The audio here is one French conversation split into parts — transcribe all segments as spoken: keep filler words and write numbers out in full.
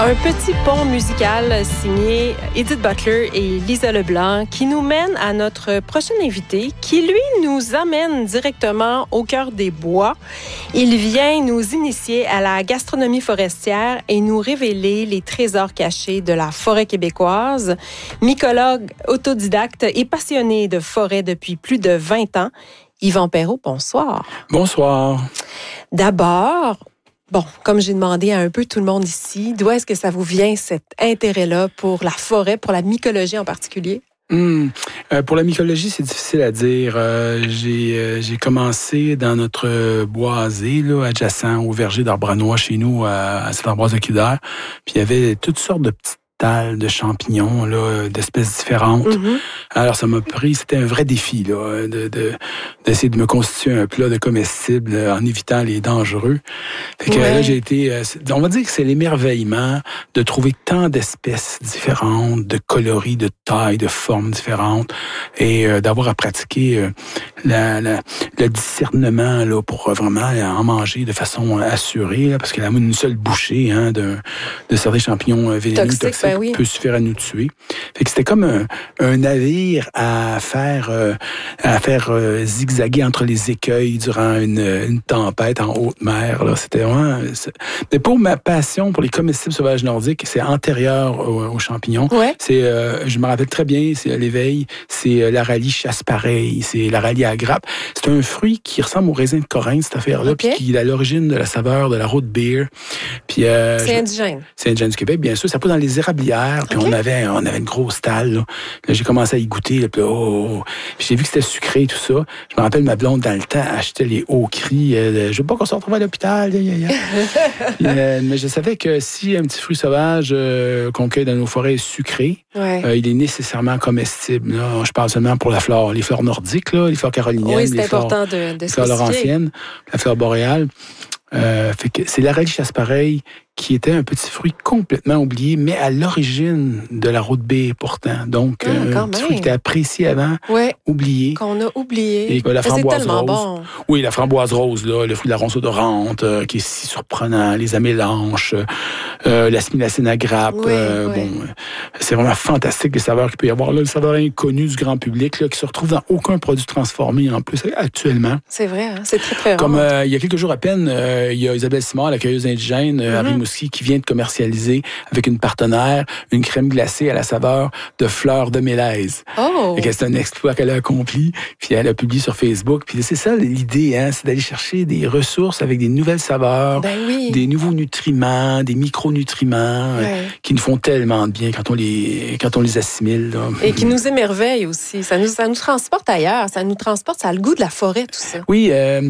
Un petit pont musical signé Edith Butler et Lisa Leblanc qui nous mène à notre prochain invité qui, lui, nous amène directement au cœur des bois. Il vient nous initier à la gastronomie forestière et nous révéler les trésors cachés de la forêt québécoise. Mycologue, autodidacte et passionné de forêt depuis plus de vingt ans, Yvan Perrault, bonsoir. Bonsoir. D'abord, bon, comme j'ai demandé à un peu tout le monde ici, d'où est-ce que ça vous vient cet intérêt-là pour la forêt, pour la mycologie en particulier? Mmh. Euh, pour la mycologie, c'est difficile à dire. Euh, j'ai, euh, j'ai commencé dans notre boisé, là, adjacent au verger d'Arbranois chez nous, à, à Saint-Ambroise de Kildare. Puis il y avait toutes sortes de petites talles de champignons, là, d'espèces différentes. Mm-hmm. Alors, ça m'a pris, c'était un vrai défi, là, de, de, d'essayer de me constituer un plat de comestibles en évitant les dangereux. Fait que ouais. Là, j'ai été, on va dire que c'est l'émerveillement de trouver tant d'espèces différentes, de coloris, de tailles, de formes différentes, et euh, d'avoir à pratiquer euh, la, la, le discernement, là, pour vraiment en manger de façon assurée, là, parce que la une seule bouchée, hein, de, de certains champignons vénéneux, toxiques, toxiques ben oui. peut suffire à nous tuer. Fait que c'était comme un, un navire à faire, euh, à faire euh, zigzaguer entre les écueils durant une, une tempête en haute mer. Là, c'était vraiment. C'est... Mais pour ma passion pour les comestibles sauvages nordiques, c'est antérieur aux, aux champignons. Ouais. C'est, euh, je me rappelle très bien, c'est l'éveil, c'est l'aralie chasse-pareil, c'est l'aralie à grappe. C'est un fruit qui ressemble au raisin de Corinthe, cette affaire-là, okay. Puis qui est à l'origine de la saveur de la root beer. Puis euh, c'est indigène. C'est indigène du Québec, bien sûr. Ça pousse dans les érablières. Puis okay. on avait, on avait une grosse talle. Là, là j'ai commencé à y goûter. Là, puis, oh, puis j'ai vu que c'était sucré tout ça. Je me rappelle ma blonde dans le temps achetait les hauts cris. Euh, je veux pas qu'on se retrouve à l'hôpital. Puis, euh, mais je savais que si un petit fruit sauvage euh, qu'on cueille dans nos forêts est sucré, ouais. euh, il est nécessairement comestible. Là. Je parle seulement pour la flore, les fleurs nordiques, là, les fleurs caroliniennes, oui, c'est les fleurs, important de, de les fleurs laurentiennes, la fleur boréale. Euh, fait que c'est l'aralie chasse-pareil qui était un petit fruit complètement oublié, mais à l'origine de la root beer pourtant. Donc, ah, euh, un petit fruit qui était apprécié avant, ouais, oublié. Qu'on a oublié. Et, euh, la framboise c'est tellement rose. Bon. Oui, la framboise rose, là, le fruit de la ronce odorante, euh, qui est si surprenant, les amélanches, euh, la spinacine à grappe. Oui, euh, oui. Bon, c'est vraiment fantastique les saveurs qu'il peut y avoir là, le saveur inconnu du grand public, là, qui se retrouve dans aucun produit transformé en plus actuellement. C'est vrai, hein? C'est très, très rare. Comme euh, il y a quelques jours à peine, euh, il y a Isabelle Simard, la cueilleuse indigène, mm-hmm. à Rimouski, qui vient de commercialiser avec une partenaire une crème glacée à la saveur de fleurs de mélèze. Oh! Et que c'est un exploit qu'elle a accompli, puis elle a publié sur Facebook. Puis c'est ça l'idée, hein, c'est d'aller chercher des ressources avec des nouvelles saveurs, ben oui. des nouveaux nutriments, des micronutriments ouais. euh, qui nous font tellement de bien quand on les, quand on les assimile. Là. Et qui nous émerveillent aussi. Ça nous, ça nous transporte ailleurs, ça nous transporte, ça a le goût de la forêt, tout ça. Oui, euh,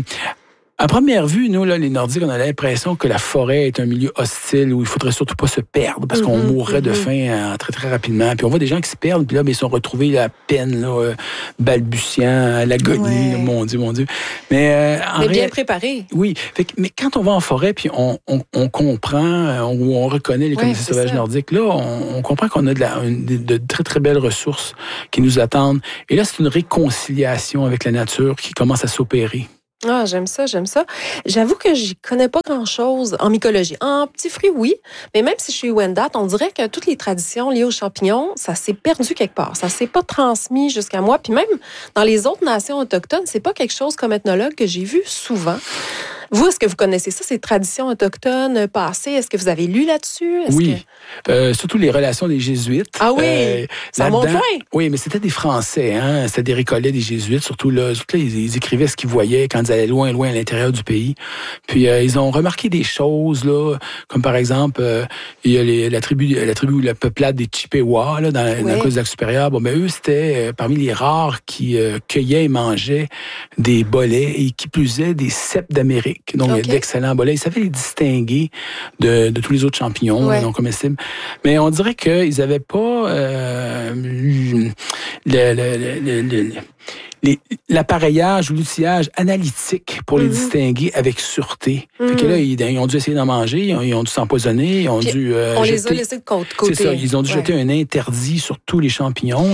à première vue, nous, là, les Nordiques, on a l'impression que la forêt est un milieu hostile où il faudrait surtout pas se perdre parce mm-hmm, qu'on mourrait mm-hmm. de faim euh, très, très rapidement. Puis on voit des gens qui se perdent, puis là, ben, ils sont retrouvés à peine, là, euh, balbutiant, à l'agonie, ouais. là, mon Dieu, mon Dieu. Mais, euh, en mais bien ré... préparés. Oui. Fait que, mais quand on va en forêt, puis on, on, on comprend, on, on reconnaît les communautés ouais, sauvages ça. nordiques, là, on, on comprend qu'on a de, la, une, de, de très, très belles ressources qui nous attendent. Et là, c'est une réconciliation avec la nature qui commence à s'opérer. Ah, j'aime ça, j'aime ça. J'avoue que j'y connais pas grand-chose en mycologie. En petits fruits, oui, mais même si je suis Wendat, on dirait que toutes les traditions liées aux champignons, ça s'est perdu quelque part. Ça s'est pas transmis jusqu'à moi. Puis même dans les autres nations autochtones, c'est pas quelque chose comme ethnologue que j'ai vu souvent. Vous, est-ce que vous connaissez ça, ces traditions autochtones passées? Est-ce que vous avez lu là-dessus? Est-ce oui, que... euh, surtout les relations des Jésuites. Ah oui, euh, ça monte loin. Oui, mais c'était des Français, hein? C'était des récollets des Jésuites, surtout là, surtout là ils, ils écrivaient ce qu'ils voyaient quand ils allaient loin, loin à l'intérieur du pays. Puis euh, ils ont remarqué des choses, là, comme par exemple, euh, il y a les, la tribu, la tribu, la peuplade des Chippewas, là, dans, oui. dans la côte du lac supérieur. Bon, ben eux, c'était euh, parmi les rares qui euh, cueillaient et mangeaient des bolets et qui plus est des cèpes d'Amérique. Donc, okay. d'excellents bolets. Ils savaient les distinguer de, de tous les autres champignons ouais. non comestibles. Mais on dirait qu'ils n'avaient pas euh, le, le, le, le, le, les, l'appareillage ou l'outillage analytique pour mm-hmm. les distinguer avec sûreté. Mm-hmm. Fait que là, ils, ils ont dû essayer d'en manger, ils ont, ils ont dû s'empoisonner, ils ont Puis dû... Euh, on jeter, les a laissés de côté. C'est ça, ils ont dû ouais. jeter un interdit sur tous les champignons, là, par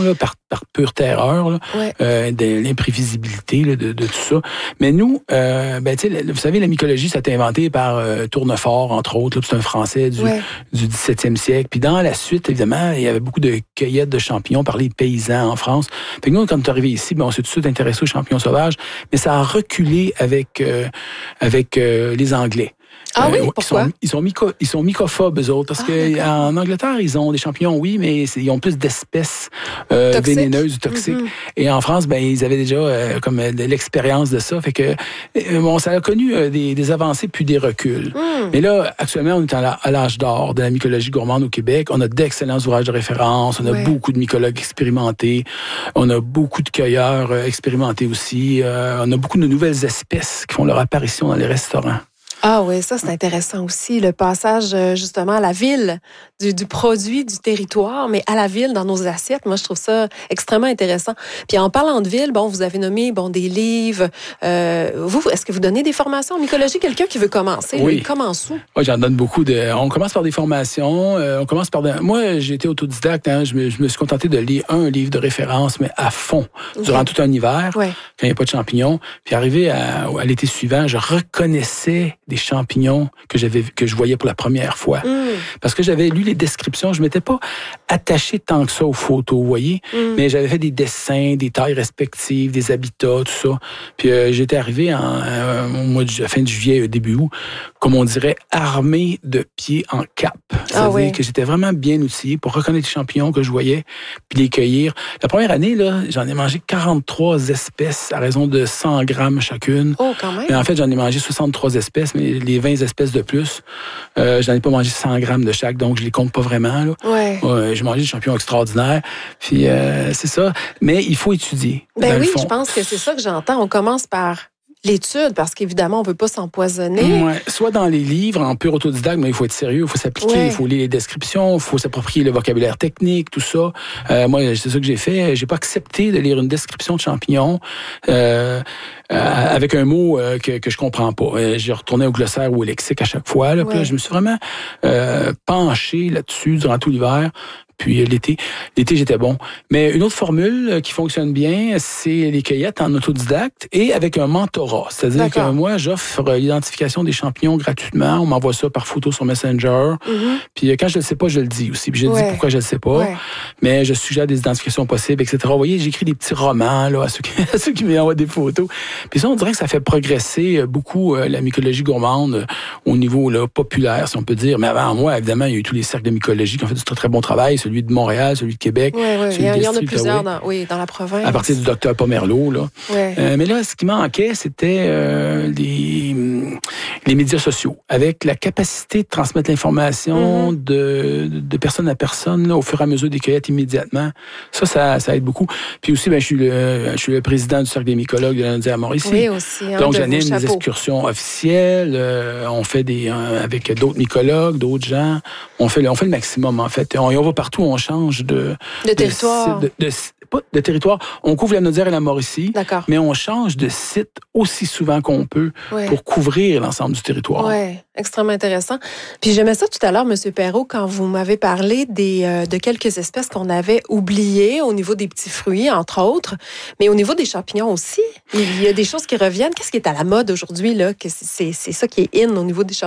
par pure terreur, là, ouais. euh, de l'imprévisibilité là, de, de tout ça. Mais nous, euh, ben, tu sais, vous savez, la mycologie, ça a été inventé par euh, Tournefort, entre autres. C'est un Français du, ouais. du dix-septième siècle. Puis dans la suite, évidemment, il y avait beaucoup de cueillettes de champignons par les paysans en France. Puis nous, quand on est arrivé ici, ben, on s'est tout de suite intéressé aux champignons sauvages. Mais ça a reculé avec, euh, avec euh, les Anglais. Ah oui, euh, pourquoi? Ils sont, ils sont, myco, ils sont mycophobes, eux autres, parce ah, qu'en Angleterre, ils ont des champignons, oui, mais ils ont plus d'espèces euh, vénéneuses ou toxiques. Mm-hmm. Et en France, ben, ils avaient déjà euh, comme de l'expérience de ça. Fait que euh, bon, ça a connu euh, des, des avancées puis des reculs. Mm. Mais là, actuellement, on est à l'âge d'or de la mycologie gourmande au Québec. On a d'excellents ouvrages de référence. On a ouais. beaucoup de mycologues expérimentés. On a beaucoup de cueilleurs euh, expérimentés aussi. Euh, on a beaucoup de nouvelles espèces qui font leur apparition dans les restaurants. Ah oui, ça c'est intéressant aussi, le passage justement à la ville du, du produit, du territoire, mais à la ville dans nos assiettes. Moi, je trouve ça extrêmement intéressant. Puis en parlant de ville, bon, vous avez nommé bon des livres. Euh, vous, est-ce que vous donnez des formations en mycologie? Quelqu'un qui veut commencer, oui. il commence où? Oui, j'en donne beaucoup. De... On commence par des formations. Euh, on commence par. De... Moi, j'ai été autodidacte. Hein, je, me, je me suis contenté de lire un livre de référence, mais à fond, okay. durant tout un hiver, ouais. quand il n'y a pas de champignons. Puis arrivé à, à l'été suivant, je reconnaissais des champignons que j'avais que je voyais pour la première fois. Mm. Parce que j'avais lu les descriptions, je m'étais pas attaché tant que ça aux photos, vous voyez, mm. mais j'avais fait des dessins, des tailles respectives, des habitats, tout ça. Puis euh, j'étais arrivé en, euh, au mois de fin de juillet, début août, comme on dirait, armé de pieds en cap. C'est-à-dire ah oui. que j'étais vraiment bien outillé pour reconnaître les champignons que je voyais, puis les cueillir. La première année, là, j'en ai mangé quarante-trois espèces à raison de cent grammes chacune. Oh, quand même. Mais en fait, j'en ai mangé soixante-trois espèces, mais les vingt espèces de plus, euh, j'en ai pas mangé cent grammes de chaque, donc je les compte pas vraiment. Là. Ouais. Euh, j'ai mangé des champignons extraordinaires. Puis euh, c'est ça. Mais il faut étudier. Ben oui, je pense que c'est ça que j'entends. On commence par l'étude, parce qu'évidemment, on ne veut pas s'empoisonner. Ouais. Soit dans les livres, en pur autodidacte, mais il faut être sérieux, il faut s'appliquer, ouais. il faut lire les descriptions, il faut s'approprier le vocabulaire technique, tout ça. Euh, moi, c'est ça que j'ai fait. J'ai pas accepté de lire une description de champignons euh, euh, avec un mot euh, que, que je comprends pas. Euh, j'ai retourné au glossaire ou au lexique à chaque fois. Là, ouais. Puis là, je me suis vraiment euh, penché là-dessus durant tout l'hiver. Puis l'été, l'été j'étais bon. Mais une autre formule qui fonctionne bien, c'est les cueillettes en autodidacte et avec un mentorat. C'est-à-dire D'accord. que moi, j'offre l'identification des champignons gratuitement. On m'envoie ça par photo sur Messenger. Mm-hmm. Puis quand je le sais pas, je le dis aussi. Puis je ouais. dis pourquoi je le sais pas. Ouais. Mais je suggère des identifications possibles, et cetera. Vous voyez, j'écris des petits romans là, à ceux qui, à ceux qui m'envoient des photos. Puis ça, on dirait que ça fait progresser beaucoup euh, la mycologie gourmande euh, au niveau là, populaire, si on peut dire. Mais avant moi, évidemment, il y a eu tous les cercles de mycologie qui ont fait du très, très bon travail. Celui de Montréal, celui de Québec. Oui, oui. Il y, il y en a plusieurs dans, oui, dans la province. À partir du docteur Pomerleau. Là. Ouais. Euh, mais là, ce qui manquait, c'était euh, les, les médias sociaux. Avec la capacité de transmettre l'information mm-hmm. de, de personne à personne là, au fur et à mesure des cueillettes immédiatement. Ça, ça, ça aide beaucoup. Puis aussi, ben, je, suis le, je suis le président du Cercle des mycologues de la Naudière Mauricie. Oui, aussi. Donc, j'anime des excursions officielles. Euh, on fait des euh, avec d'autres mycologues, d'autres gens. On fait, on fait le maximum, en fait. On, on va partout, on change de... De territoire. De, de, de, pas de territoire. On couvre la Naudière et la Mauricie, D'accord. mais on change de site aussi souvent qu'on peut ouais. pour couvrir l'ensemble du territoire. Oui, extrêmement intéressant. Puis j'aimais ça tout à l'heure, M. Perrault, quand vous m'avez parlé des, euh, de quelques espèces qu'on avait oubliées au niveau des petits fruits, entre autres, mais au niveau des champignons aussi. Il y a des choses qui reviennent. Qu'est-ce qui est à la mode aujourd'hui, là? Que c'est, c'est ça qui est in au niveau des champignons?